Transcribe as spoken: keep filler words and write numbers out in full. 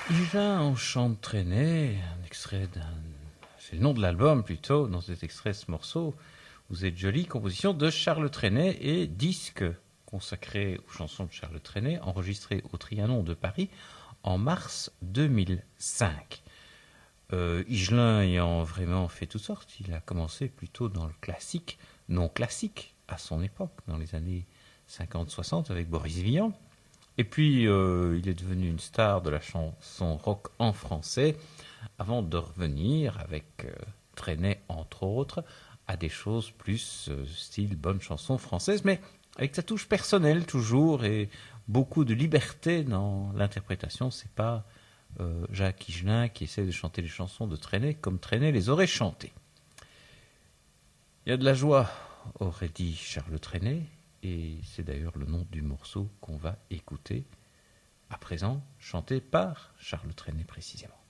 Higelin en chant de traînée, un extrait d'un... C'est le nom de l'album plutôt, dans cet extrait, ce morceau. Vous êtes jolie, composition de Charles Trenet et disque consacré aux chansons de Charles Trenet, enregistré au Trianon de Paris en mars deux mille cinq. Euh, Higelin ayant vraiment fait toutes sortes, il a commencé plutôt dans le classique, non classique à son époque, dans les années cinquante soixante avec Boris Vian. Et puis, euh, il est devenu une star de la chanson rock en français, avant de revenir, avec euh, Trenet entre autres, à des choses plus euh, style bonne chanson française, mais avec sa touche personnelle toujours, et beaucoup de liberté dans l'interprétation. C'est pas euh, Jacques Higelin qui essaie de chanter les chansons de Trenet comme Trenet les aurait chantées. Il y a de la joie, aurait dit Charles Trenet, et c'est d'ailleurs le nom du morceau qu'on va écouter à présent, chanté par Charles Trenet précisément.